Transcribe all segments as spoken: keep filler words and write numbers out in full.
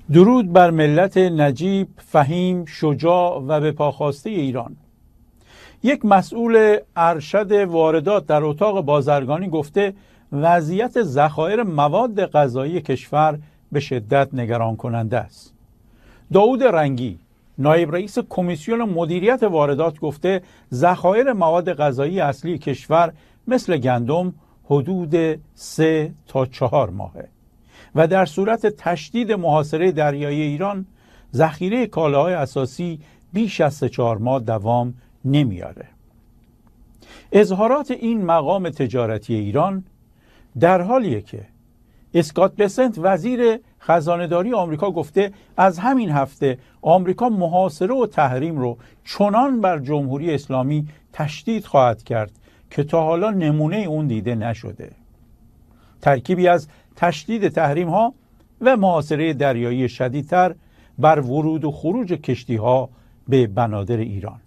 درود بر ملت نجیب، فهیم، شجاع و به پاخواسته ایران. یک مسئول ارشد واردات در اتاق بازرگانی گفته وضعیت ذخایر مواد غذایی کشور به شدت نگران کننده است. داوود رنگی، نایب رئیس کمیسیون مدیریت واردات گفته ذخایر مواد غذایی اصلی کشور مثل گندم حدود سه تا چهار ماهه و در صورت تشدید محاصره دریایی ایران ذخیره کالاهای اساسی بیش از سه چهار ماه دوام نمیاره. اظهارات این مقام تجارتی ایران در حالیه که اسکات بسنت وزیر خزانه‌داری آمریکا گفته از همین هفته آمریکا محاصره و تحریم رو چنان بر جمهوری اسلامی تشدید خواهد کرد که تا حالا نمونه اون دیده نشده. ترکیبی از تشدید تحریم ها و محاصره دریایی شدیدتر بر ورود و خروج کشتی ها به بنادر ایران.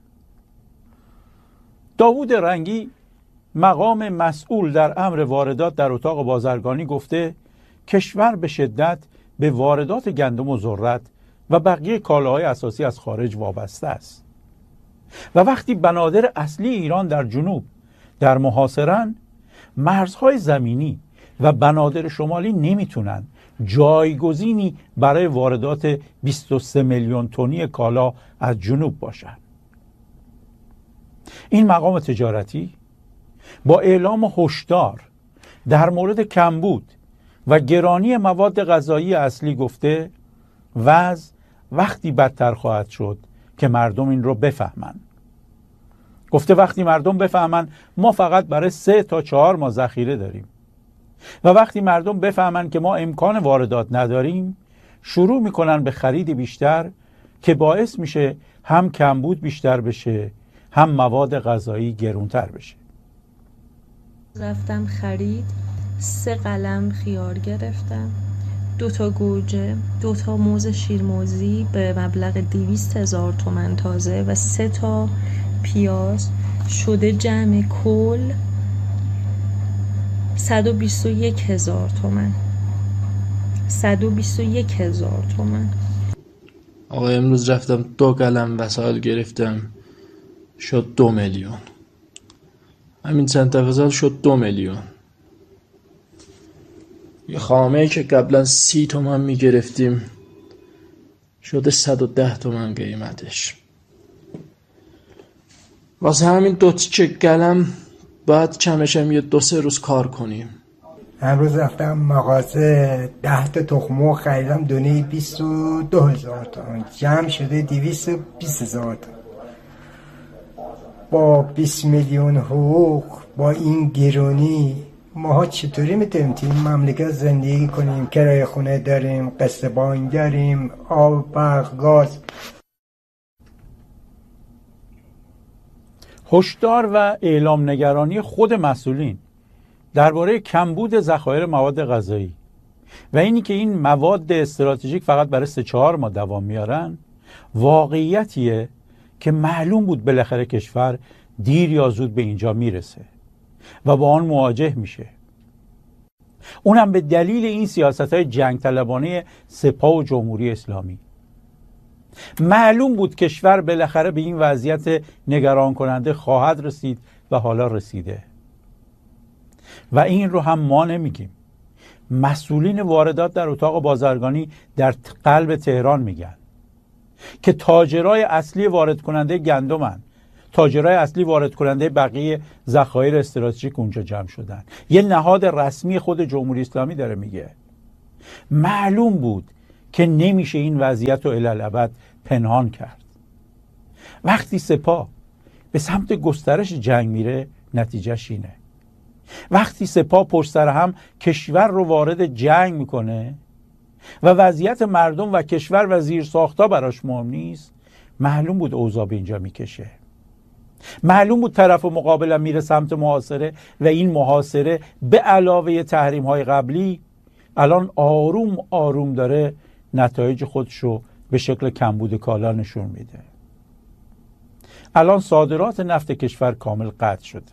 داوود رنگی، مقام مسئول در امر واردات در اتاق بازرگانی گفته کشور به شدت به واردات گندم و ذرت و بقیه کالاهای اساسی از خارج وابسته است و وقتی بنادر اصلی ایران در جنوب در محاصره‌اند، مرزهای زمینی و بنادر شمالی نمیتونن جایگزینی برای واردات بیست و سه میلیون تنی کالا از جنوب باشن. این مقام تجارتی با اعلام هشدار در مورد کمبود و گرانی مواد غذایی اصلی گفته وضع وقتی بدتر خواهد شد که مردم این رو بفهمن. گفته وقتی مردم بفهمن ما فقط برای سه تا چهار ماه ذخیره داریم و وقتی مردم بفهمن که ما امکان واردات نداریم، شروع میکنن به خرید بیشتر که باعث میشه هم کمبود بیشتر بشه هم مواد غذایی گرونتر بشه. رفتم خرید، سه قلم خیار گرفتم، دو تا گوجه، دو تا موز شیرموزی به مبلغ دویست هزار تومن تازه و سه تا پیاز، شده جمع کل صد و بیست و یک هزار تومن. صد و بیست و یک هزار تومن. آقا امروز رفتم دو قلم وسایل گرفتم، شد دو میلیون. همین چند تفصیل شد دو میلیون. یه خامه که قبلا سی تومن میگرفتیم شده صد و ده تومن قیمتش. واسه همین دو تیکه قلم باید کمشم یه دو سه روز کار کنیم. امروز رفتم مغازه ده تا تخم مرغ خریدم، دونه بیست و دو هزار تومن، جمع شده دویست و بیست هزار تومن. با بیست میلیون حقوق، با این گرونی ماها چطوری میتونیم تو این مملکت زندگی کنیم؟ کرایه خونه داریم، قسط بانک داریم، آب، برق، گاز. هشدار و اعلام نگرانی خود مسئولین درباره کمبود ذخایر مواد غذایی و اینی که این مواد استراتژیک فقط برای سه چهار ماه دوام میارن واقعیتیه که معلوم بود بالاخره کشور دیر یا زود به اینجا میرسه و با آن مواجه میشه. اونم به دلیل این سیاست‌های جنگ طلبانه سپاه و جمهوری اسلامی. معلوم بود کشور بالاخره به این وضعیت نگران کننده خواهد رسید و حالا رسیده و این رو هم ما نمیگیم. مسئولین واردات در اتاق بازرگانی در قلب تهران میگن که تاجرای اصلی وارد کننده گندمن، تاجرای اصلی وارد کننده بقیه ذخایر استراتژیک اونجا جمع شدن. یه نهاد رسمی خود جمهوری اسلامی داره میگه. معلوم بود که نمیشه این وضعیت رو الالعبد پنهان کرد. وقتی سپاه به سمت گسترش جنگ میره نتیجهش اینه. وقتی سپاه پشت سر هم کشور رو وارد جنگ میکنه و وضعیت مردم و کشور و زیرساخت‌ها براش مهم نیست، معلوم بود اوضاع به اینجا میکشه. معلوم بود طرف مقابل میره سمت محاصره و این محاصره به علاوه تحریم‌های قبلی الان آروم آروم داره نتایج خودشو به شکل کمبود کالا نشون میده. الان صادرات نفت کشور کامل قطع شده.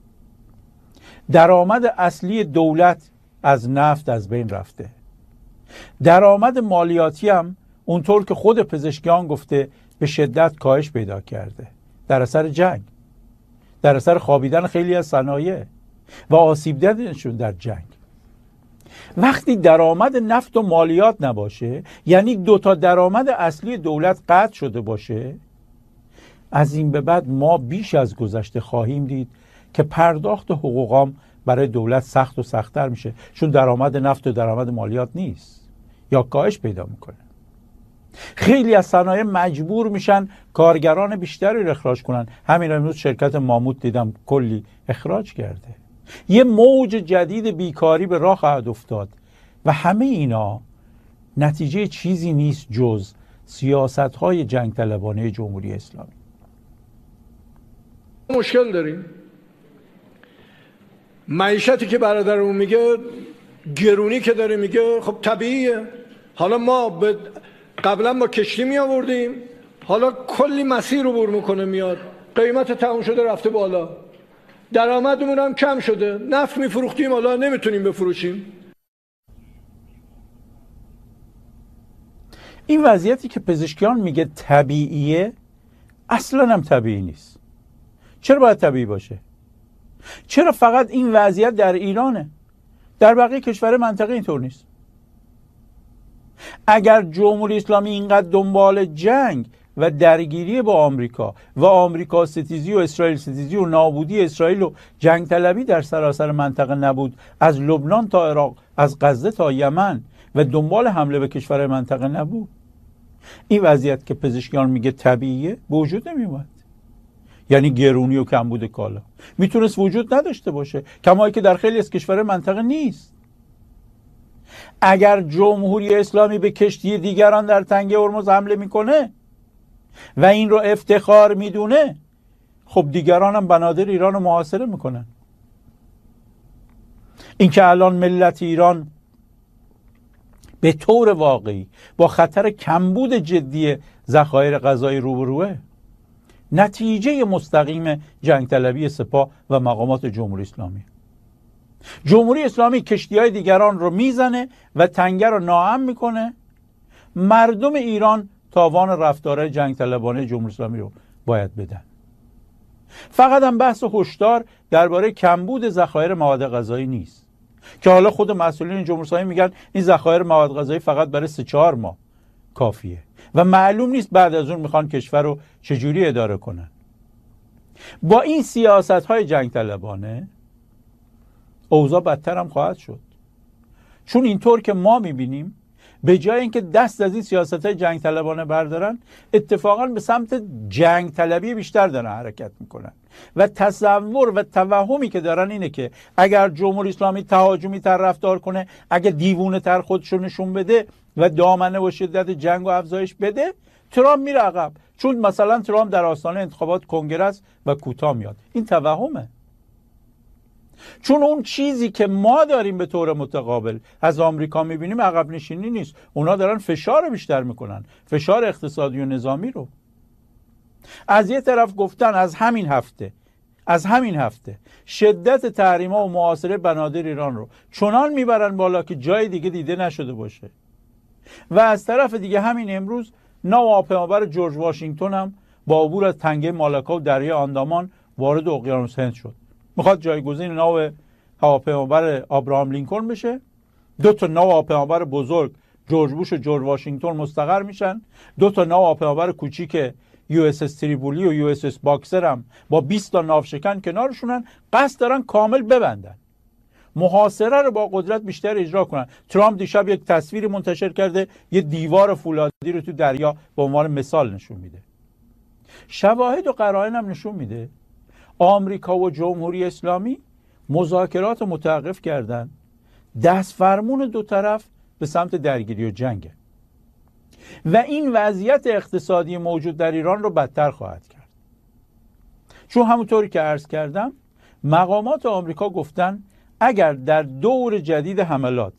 درآمد اصلی دولت از نفت از بین رفته. درآمد مالیاتی هم اونطور که خود پزشکیان گفته به شدت کاهش پیدا کرده در اثر جنگ، در اثر خوابیدن خیلی از صنایع و آسیب دیدنشون در جنگ. وقتی درآمد نفت و مالیات نباشه، یعنی دو تا درآمد اصلی دولت قطع شده باشه، از این به بعد ما بیش از گذشته خواهیم دید که پرداخت حقوقام برای دولت سخت و سخت‌تر میشه، چون درآمد نفت و درآمد مالیات نیست یا کاهش پیدا میکنه. خیلی از صنایع مجبور میشن کارگران بیشتری رو اخراج کنن. همین امروز شرکت ماموت دیدم کلی اخراج کرده. یه موج جدید بیکاری به راه خواهد افتاد و همه اینا نتیجه چیزی نیست جز سیاست‌های جنگ طلبانه جمهوری اسلامی. مشکل داریم. معیشتی که برادرمون میگه، گرونی که داره میگه، خب طبیعیه. حالا ما به قبلا ما کشتی می آوردیم، حالا کلی مسیر رو بر میکنه میاد، قیمت تموم شده رفته بالا، درآمدمون هم کم شده، نفت میفروختیم حالا نمیتونیم بفروشیم. این وضعیتی که پزشکیان میگه طبیعیه اصلا هم طبیعی نیست. چرا باید طبیعی باشه؟ چرا فقط این وضعیت در ایرانه؟ در بقیه کشور منطقه اینطور نیست. اگر جمهوری اسلامی اینقدر دنبال جنگ و درگیری با آمریکا و آمریکا ستیزی و اسرائیل ستیزی و نابودی اسرائیل و جنگ طلبی در سراسر منطقه نبود، از لبنان تا عراق، از غزه تا یمن، و دنبال حمله به کشور منطقه نبود، این وضعیت که پزشکیان میگه طبیعیه به وجود نمیومد. یعنی گرونی و کمبود کالا میتونست وجود نداشته باشه، کمایی که در خیلی از کشور منطقه نیست. اگر جمهوری اسلامی به کشتی دیگران در تنگه هرمز حمله میکنه و این رو افتخار میدونه، خب دیگران هم بنادر ایران رو محاصره میکنن. این که الان ملت ایران به طور واقعی با خطر کمبود جدی ذخایر غذایی روبروه، نتیجه مستقیم جنگ طلبی سپاه و مقامات جمهوری اسلامی. جمهوری اسلامی کشتی‌های دیگران رو میزنه و تنگه رو ناامن میکنه. مردم ایران تاوان رفتارهای جنگ طلبانه جمهوری اسلامی رو باید بدن. فقط هم بحث هشدار درباره کمبود ذخایر مواد غذایی نیست که حالا خود مسئولین جمهوری اسلامی میگن این ذخایر مواد غذایی فقط برای سه چهار ماه کافیه و معلوم نیست بعد از اون میخوان کشور رو چجوری اداره کنن. با این سیاست‌های جنگ طلبانه اوضاع بدتر هم خواهد شد، چون اینطور که ما میبینیم به جای اینکه دست از این سیاست‌های جنگ طلبانه بردارن، اتفاقا به سمت جنگ طلبی بیشتر دارن حرکت میکنن و تصور و توهمی که دارن اینه که اگر جمهوری اسلامی تهاجمی تر رفتار کنه، اگه دیوونه تر خودشو نشون بده و دامنه و شدت جنگ و افزایش بده، ترامپ میره عقب، چون مثلا ترامپ در آستانه انتخابات کنگره است و کوتاه میاد. این توهمه، چون اون چیزی که ما داریم به طور متقابل از آمریکا میبینیم عقب نشینی نیست. اونا دارن فشار بیشتر میکنن، فشار اقتصادی و نظامی رو. از یه طرف گفتن از همین هفته از همین هفته شدت تحریم‌ها و محاصره بنادر ایران رو چنان میبرن بالا که جای دیگه دیده نشده باشه، و از طرف دیگه همین امروز ناو هواپیمابر جورج واشنگتن هم با عبور از تنگه مالاکا و دریای آندامان وارد اقیانوس هند شد. میخواد جایگزین ناو هواپیمابر آبراهام لینکلن بشه. دو تا ناو هواپیمابر بزرگ جورج بوش و جورج واشنگتن مستقر میشن. دو تا ناو هواپیمابر کوچیک یو اس اس تریبولی و یو اس اس باکسر هم با بیست تا ناوشکن کنارشونن. قصد دارن کامل ببندن، محاصره رو با قدرت بیشتر اجرا کنن. ترامپ دیشب یک تصویری منتشر کرده، یه دیوار فولادی رو تو دریا به عنوان مثال نشون میده. شواهد و قرائن هم نشون میده آمریکا و جمهوری اسلامی مذاکرات رو متوقف کردن. دست فرمون دو طرف به سمت درگیری و جنگه و این وضعیت اقتصادی موجود در ایران رو بدتر خواهد کرد، چون همونطوری که عرض کردم مقامات آمریکا گفتن اگر در دور جدید حملات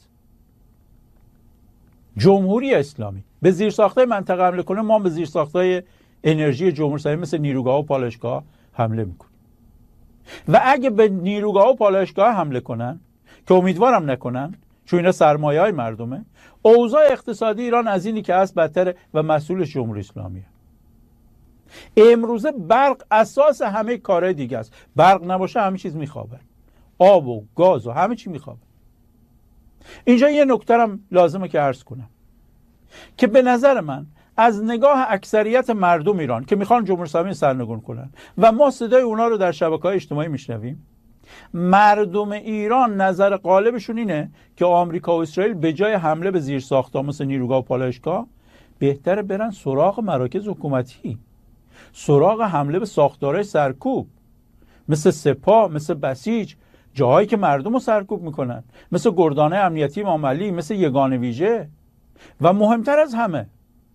جمهوری اسلامی به زیرساخت‌های منطقه حمله کنه، ما به زیرساخت‌های انرژی جمهوری اسلامی مثل نیروگاه و پالایشگاه حمله میکنیم. و اگه به نیروگاه و پالایشگاه حمله کنن، که امیدوارم نکنن، چون اینا سرمایه های مردمه. اوضاع اقتصادی ایران از اینی که هست بدتره و مسئولش جمهوری اسلامیه. امروزه برق اساس همه کارهای دیگه است. برق نباشه همه چیز میخوابه، آب و گاز و همه چی میخوابه. اینجا یه نکته هم لازمه که عرض کنم که به نظر من از نگاه اکثریت مردم ایران که میخوان جمهوری اسلامی سرنگون کنن و ما صدای اونا رو در شبکه‌های اجتماعی میشنویم، مردم ایران نظر غالبشون اینه که آمریکا و اسرائیل به جای حمله به زیرساخت‌ها مثل نیروگاه و پالایشگاه بهتره برن سراغ مراکز حکومتی، سراغ حمله به ساختارهای سرکوب مثل سپاه، مثل بسیج، جاهایی که مردم رو سرکوب میکنن، مثل گردانه امنیتی امام علی، مثل یگان ویژه. و مهمتر از همه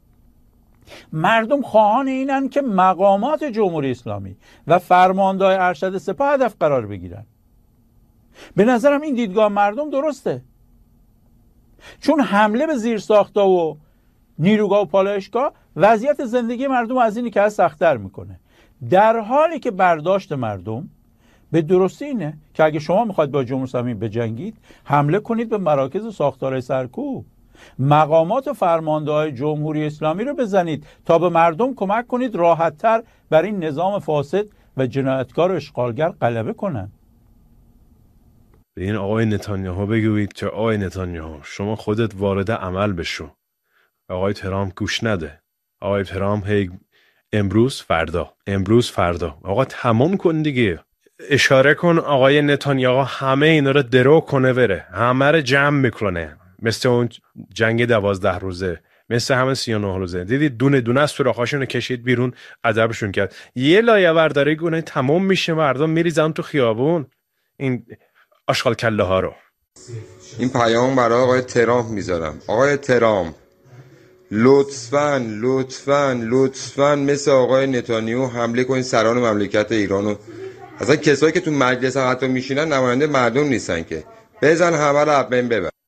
مردم خواهان اینن که مقامات جمهوری اسلامی و فرماندهای ارشد سپاه هدف قرار بگیرن. به نظرم این دیدگاه مردم درسته، چون حمله به زیرساخت‌ها و نیروگاه و پالایشگاه وضعیت زندگی مردم از اینی که هست سخت‌تر میکنه، در حالی که برداشت مردم به درستی اینه که اگه شما میخواید با جمهوری اسلامی بجنگید، حمله کنید به مراکز و ساختارهای سرکوب، مقامات و فرمانده‌های جمهوری اسلامی رو بزنید تا به مردم کمک کنید راحت‌تر بر این نظام فاسد و جنایتکار و اشغالگر غلبه کنن. به این آقای نتانیاهو بگویید که آقای نتانیاهو شما خودت وارد عمل بشو، آقای ترامپ گوش نده. آقای ترامپ هی امروز فردا، امروز فردا. آقا تمام کن دیگه، اشاره کن آقای نتانیاهو همه اینا رو درو کنه بره، همه رو جمع میکنه، مثل اون جنگ دوازده روزه، مثل همه سی و نه روزه. دیدید دونه دونه از سوراخاشون رو کشید بیرون، ادبشون کرد. یه لایه برداری گونه تمام میشه، مردم میریزن تو خیابون این آشغال کله ها رو. این پیام برای آقای ترامپ میذارم. آقای ترامپ لطفاً لطفاً لطفاً مثل آقای نتانیاهو حمله کنید سران مملکت ایرانو. اصلا کسایی که تو مجلس هم حتی میشینن نماینده مردم نیستن که، بزن همه رو از بین ببر.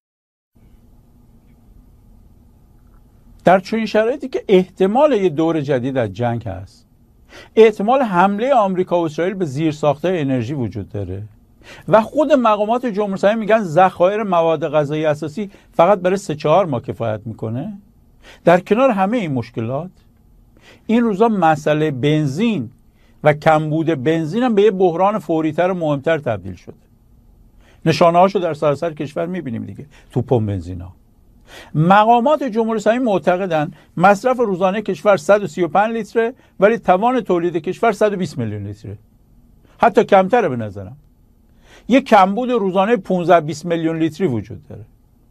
در چنین شرایطی که احتمال یه دور جدید از جنگ هست، احتمال حمله آمریکا و اسرائیل به زیرساخت‌های انرژی وجود داره و خود مقامات جمهوری اسلامی میگن ذخایر مواد غذایی اساسی فقط برای سه چهار ماه کفایت میکنه، در کنار همه این مشکلات این روزا مسئله بنزین و کمبود بنزین هم به یه بحران فوری‌تر و مهمتر تبدیل شده. نشانه هاشو در سراسر کشور میبینیم دیگه، تو پمپ بنزینا. مقامات جمهوری اسلامی معتقدن مصرف روزانه کشور صد و سی و پنج لیتره ولی توان تولید کشور صد و بیست میلیون لیتره، حتی کمتره به نظرم. یک کمبود روزانه پانزده بیست میلیون لیتری وجود داره.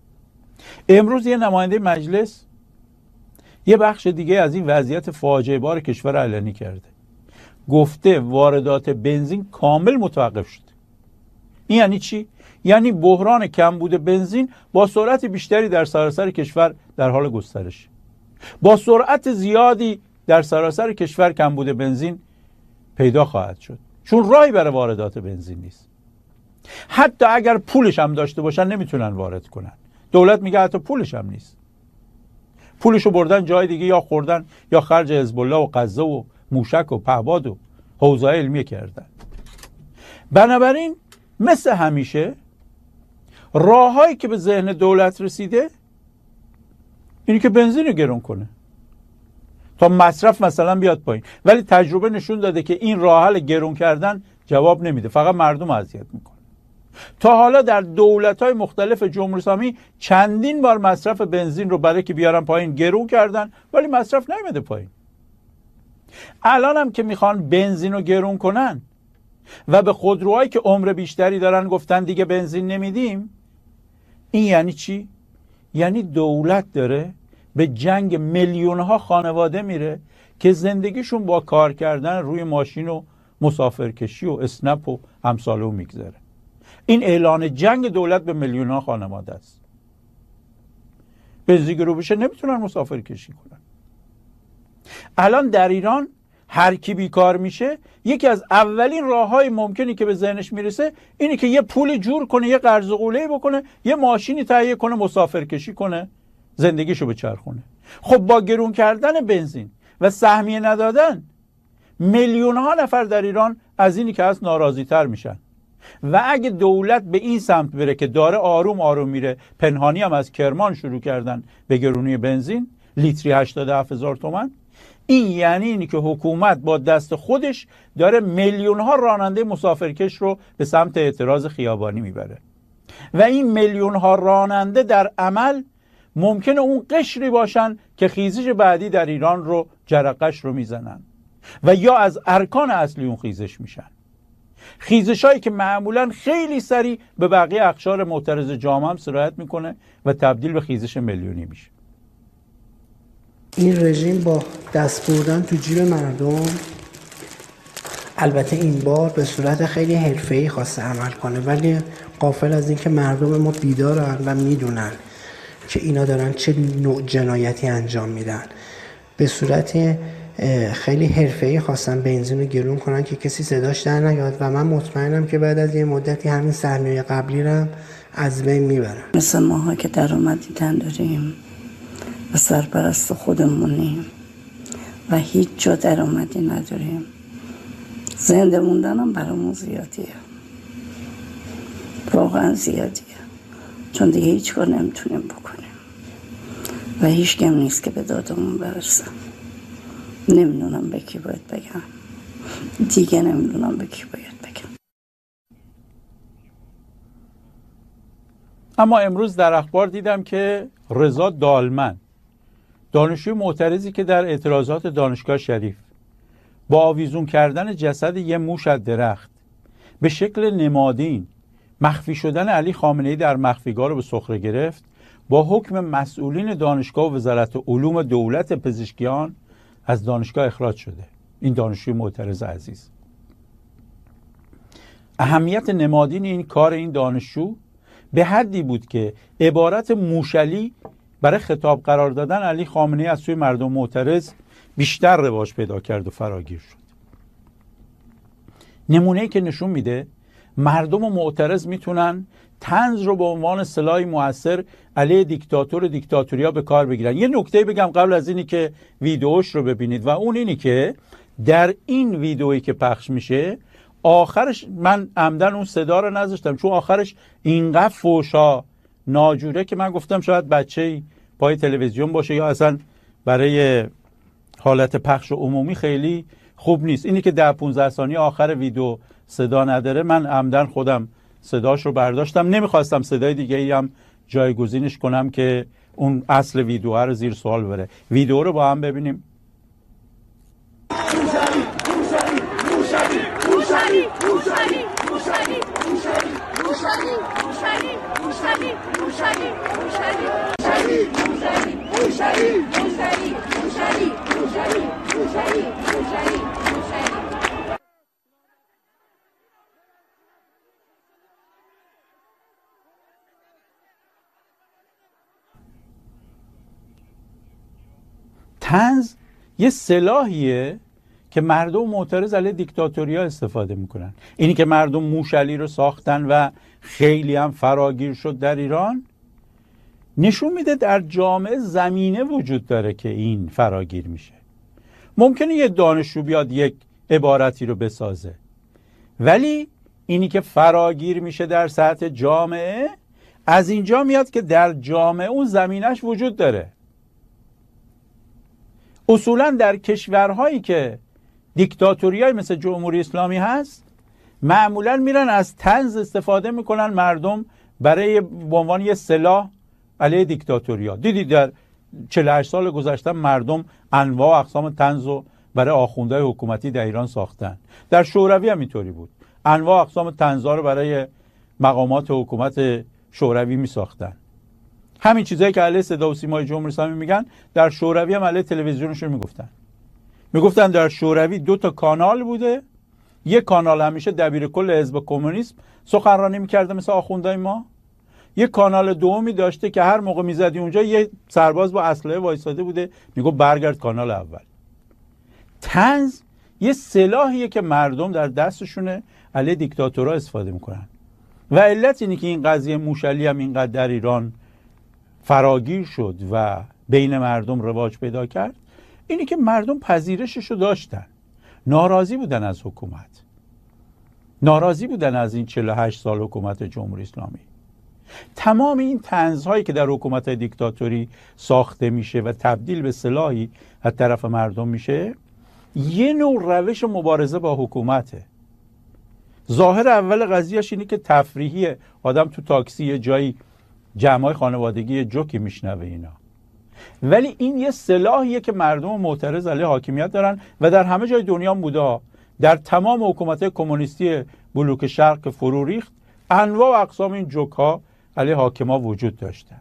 امروز یه نماینده مجلس یه بخش دیگه از این وضعیت فاجعه بار کشور اعلانی کرده، گفته واردات بنزین کامل متوقف شده. این یعنی چی؟ یعنی بحران کمبود بنزین با سرعت بیشتری در سراسر کشور در حال گسترش، با سرعت زیادی در سراسر کشور کمبود بنزین پیدا خواهد شد، چون راهی برای واردات بنزین نیست. حتی اگر پولش هم داشته باشن نمیتونن وارد کنن. دولت میگه حتی پولش هم نیست، پولشو بردن جای دیگه، یا خوردن یا خرج حزب الله و غزه و موشک و پهباد و حوزه‌های علمیه کردن. بنابراین مثل همیشه راههایی که به ذهن دولت رسیده اینی که بنزین رو گرون کنه تا مصرف مثلا بیاد پایین، ولی تجربه نشون داده که این راه حل گرون کردن جواب نمیده، فقط مردم اذیت میکنه. تا حالا در دولت‌های مختلف جمهوری اسلامی چندین بار مصرف بنزین رو برای که بیارن پایین گرون کردن ولی مصرف نیامده پایین. الان هم که میخوان بنزین رو گرون کنن و به خودروهایی که عمر بیشتری دارن گفتن دیگه بنزین نمیدیم، این یعنی چی؟ یعنی دولت داره به جنگ میلیون‌ها خانواده میره که زندگیشون با کار کردن روی ماشین و مسافرکشی و اسنپ و امثال او میگذره. این اعلان جنگ دولت به میلیون‌ها خانواده است. بنزین گرون بشه نمیتونن مسافرکشی کنن. الان در ایران هر کی بیکار میشه یکی از اولین راههای ممکنی که به ذهنش میرسه اینه که یه پول جور کنه، یه قرض و قوله‌ای بکنه، یه ماشینی تهیه کنه، مسافرکشی کنه، زندگیشو بچرخونه. خب با گرون کردن بنزین و سهمیه ندادن میلیون ها نفر در ایران از اینی که هست ناراضی تر میشن. و اگه دولت به این سمت بره که داره آروم آروم میره، پنهانی هم از کرمان شروع کردن به گرونی بنزین، لیتری هشتاد و هفت هزار تومان، این یعنی اینی که حکومت با دست خودش داره میلیون ها راننده مسافرکش رو به سمت اعتراض خیابانی میبره و این میلیون ها راننده در عمل ممکنه اون قشری باشن که خیزش بعدی در ایران رو جرقش رو میزنن و یا از ارکان اصلی اون خیزش میشن. خیزش هایی که معمولا خیلی سریع به بقیه اقشار معترض جامعه هم سرایت میکنه و تبدیل به خیزش میلیونی میشه. این رژیم با دست بردن تو جیب مردم، البته این بار به صورت خیلی حرفه‌ای خواسته عمل کنه، ولی غافل از اینکه مردم ما بیدارن و میدونن که اینا دارن چه نوع جنایتی انجام میدن. به صورت خیلی حرفه‌ای خواستن بنزین رو گرون کنن که کسی صداش در نیاد و من مطمئنم که بعد از یه مدتی همین سرمایه قبلی رو از بین میبرن. مثل ماها که درآمدی داریم و سرپرست خودمونیم و هیچ جا درآمدی نداریم، زنده موندنم برامون زیادیه، واقعا زیادیه، چون دیگه هیچ کار نمیتونیم بکنیم و هیچ کم نیست که به دادمون برسه. نمیدونم به کی باید بگم دیگه، نمیدونم به کی باید بگم. اما امروز در اخبار دیدم که رضا دالمن، دانشجوی معترضی که در اعتراضات دانشگاه شریف با آویزون کردن جسد یه موش از درخت به شکل نمادین مخفی شدن علی خامنه‌ای در مخفیگاه رو به سخره گرفت، با حکم مسئولین دانشگاه و وزارت علوم دولت پزشکیان از دانشگاه اخراج شده. این دانشجوی معترض عزیز. اهمیت نمادین این کار این دانشجو به حدی بود که عبارت موشلی برای خطاب قرار دادن علی خامنه‌ای از سوی مردم معترض بیشتر رواج پیدا کرد و فراگیر شد. نمونه‌ای که نشون میده مردم معترض میتونن طنز رو به عنوان سلاح مؤثر علیه دیکتاتور و دیکتاتوریا به کار بگیرن. یه نکته بگم قبل از اینی که ویدیوش رو ببینید و اون اینی که در این ویدیویی که پخش میشه آخرش، من عمدن اون صدا رو نذاشتم چون آخرش اینقدر فوشا ناجوره که من گفتم شاید بچه‌ای پای تلویزیون باشه یا اصلا برای حالت پخش عمومی خیلی خوب نیست. اینی که ده پونزده ثانیه آخر ویدیو صدا نداره، من عمدن خودم صداش رو برداشتم، نمیخواستم صدای دیگه ای هم جایگزینش کنم که اون اصل ویدیو رو زیر سوال بره. ویدیو رو با هم ببینیم. طنز یه سلاحیه که مردم معترض علیه دیکتاتوریا استفاده میکنن. اینی که مردم موشلی رو ساختن و خیلی هم فراگیر شد در ایران نشون میده در جامعه زمینه وجود داره که این فراگیر میشه. ممکنه یه دانشجو بیاد یک عبارتی رو بسازه، ولی اینی که فراگیر میشه در سطح جامعه از اینجا میاد که در جامعه اون زمینش وجود داره. اصولا در کشورهایی که دیکتاتوریای مثل جمهوری اسلامی هست معمولا میرن از طنز استفاده میکنن مردم برای به عنوان یه سلاح علیه دیکتاتوریا. دیدید در چهل و هشت سال گذشته مردم انواع و اقسام طنز رو برای آخوندهای حکومتی در ایران ساختن. در شوروی هم اینطوری بود، انواع و اقسام طنزها رو برای مقامات حکومت شوروی میساختن. همین چیزایی که علیه صدا و سیمای جمهوری اسلامی میگن در شوروی هم علیه تلویزیونشون میگفتن. میگفتن در شوروی دو تا کانال بوده، یک کانال همیشه دبیر کل حزب کمونیسم سخنرانی میکرده مثل آخوندهای ما، یک کانال دومی داشته که هر موقع میزدی اونجا یه سرباز با اسلحه وایساده بوده میگه برگرد کانال اول. طنز یه سلاحیه که مردم در دستشونه علیه دیکتاتورها استفاده میکنن و علت اینی که این قضیه موشلی هم اینقدر در ایران فراگیر شد و بین مردم رواج پیدا کرد اینی که مردم پذیرششو داشتن، ناراضی بودن از حکومت. ناراضی بودن از این چهل و هشت سال حکومت جمهوری اسلامی. تمام این طنزهایی که در حکومت دیکتاتوری ساخته میشه و تبدیل به سلاحی از طرف مردم میشه، یه نوع روش مبارزه با حکومته. ظاهر اول قضیهش اینه که تفریحیه، آدم تو تاکسی یه جایی جمعای خانوادگی یه جوکی میشنوه اینا، ولی این یه سلاحیه که مردم معترض علیه حاکمیت دارن و در همه جای دنیا بوده. در تمام حکومت‌های کمونیستی بلوک شرق که فرو ریخت، انواع و اقسام این جوک‌ها علیه حاکما وجود داشتن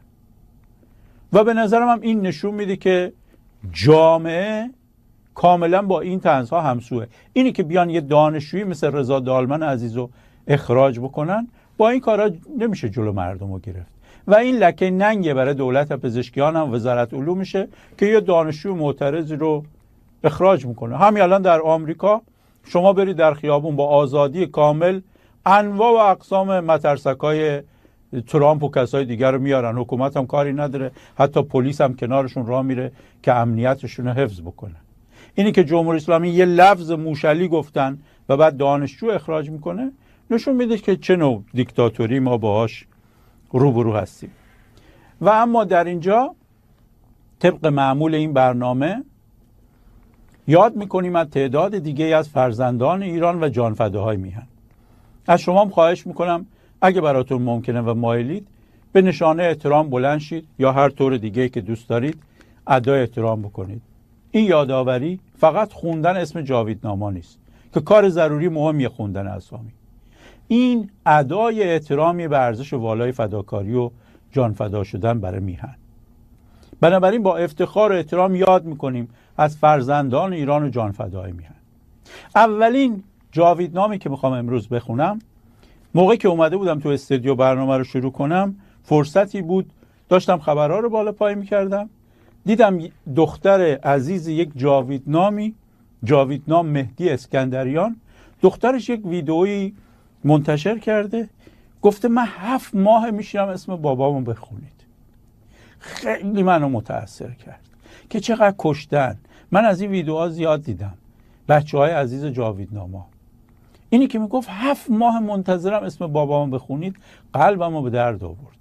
و به نظرم هم این نشون میده که جامعه کاملا با این طنزها همسوه. اینی که بیان یه دانشجویی مثل رضا دالمن عزیز رو اخراج بکنن، با این کارا نمیشه جلو مردم رو گرفت و این لکه ننگه برای دولت پزشکیان هم وزارت علوم میشه که یه دانشجو معترضی رو اخراج میکنه. همین الان در آمریکا شما برید در خیابون با آزادی کامل، انواع و اقسام مترسکای ترامپ و کسای دیگر رو میارن، حکومت هم کاری نداره، حتی پلیس هم کنارشون راه میره که امنیتشون رو حفظ بکنه. اینی که جمهوری اسلامی یه لفظ موشلی گفتن و بعد دانشجو اخراج میکنه، نشون میده که چه نوع دیکتاتوری ما باهاش روبرو هستیم. و اما در اینجا طبق معمول این برنامه یاد میکنیم از تعداد دیگه از فرزندان ایران و جانفداهای میهن. از شما هم خواهش میکنم اگه براتون ممکنه و مایلید به نشانه احترام بلند شید یا هر طور دیگه که دوست دارید ادای احترام بکنید. این یادآوری فقط خوندن اسم جاویدنامه نیست که کار ضروری مهمیه خوندن اسامی. این ادای احترامی به ارزش والای فداکاری و جان فدا شدن برای میهن. بنابراین با افتخار و احترام یاد میکنیم از فرزندان ایران و جان فدای میهن. اولین جاویدنامی که میخوام امروز بخونم، موقعی که اومده بودم تو استودیو برنامه رو شروع کنم، فرصتی بود داشتم خبرها رو بالا پای میکردم، دیدم دختر عزیز یک جاویدنامی، جاویدنام مهدی اسکندریان، دخترش یک ویدئویی منتشر کرده، گفته من هفت ماه میشینم اسم بابامو بخونید. خیلی منو متاثر کرد که چقدر کشتن. من از این ویدئوها زیاد دیدم، بچه های عزیز جاویدنامه. اینی که میگفت هفت ماه منتظرم اسم بابامو بخونید، قلبمو به درد آورد.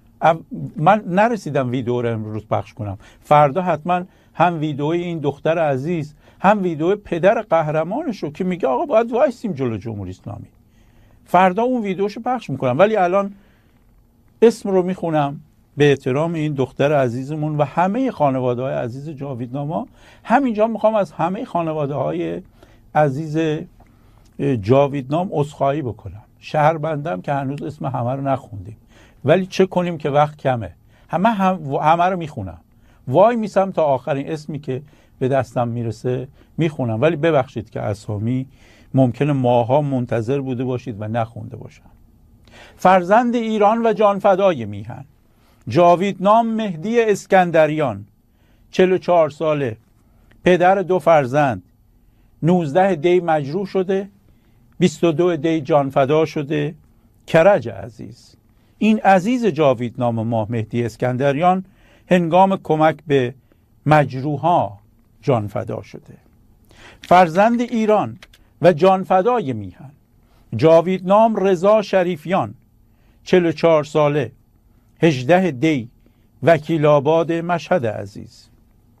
من نرسیدم ویدئو رو امروز پخش کنم، فردا حتما هم ویدئوی این دختر عزیز هم ویدئوی پدر قهرمانش رو که میگه آقا باید وایسیم جلو جمهوری اسلامی، فردا اون ویدئوشو پخش میکنم. ولی الان اسم رو میخونم به احترام این دختر عزیزمون و همه خانواده های عزیز جاویدنامه. همینجا میخوام از همه خانواده های عزیز جاویدنام عذرخواهی بکنم. شهربندم که هنوز اسم همه رو نخوندیم، ولی چه کنیم که وقت کمه. همه هم همه رو میخونم، وای میسم تا آخرین اسمی که به دستم میرسه میخونم، ولی ببخشید که اسامی ممکنه ماها منتظر بوده باشید و نخونده باشم. فرزند ایران و جانفدای میهن، جاویدنام مهدی اسکندریان، چهل و چهار ساله، پدر دو فرزند، نوزده دی مجروح شده، بیست و دو دی جانفدا شده. کرج عزیز، این عزیز جاویدنام ما مهدی اسکندریان هنگام کمک به مجروحا جان فدا شده. فرزند ایران و جان فدای میهن، جاویدنام رضا شریفیان، چهل و چهار ساله، هجده دی، وکیل آباد مشهد عزیز.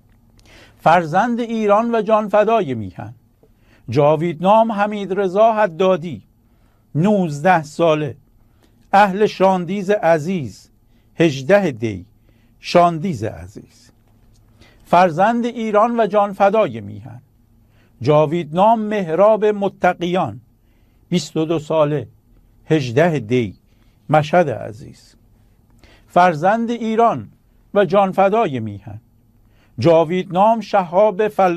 فرزند ایران و جان فدای میهن، جاویدنام حمید رضا حدادی، نوزده ساله، اهل شاندیز عزیز، هجده دی، شاندیز عزیز. فرزند ایران و جان فدای میهن، جاویدنام مهراب متقیان، بیست و دو ساله، هجده دی، مشهد عزیز. فرزند ایران و جان فدای میهن، جاویدنام شهاب فل